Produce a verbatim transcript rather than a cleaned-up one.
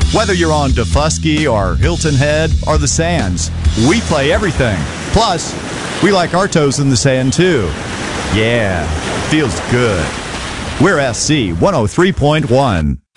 Whether you're on Defusky or Hilton Head or the Sands, we play everything. Plus, we like our toes in the sand too. Yeah, feels good. We're S C one oh three point one.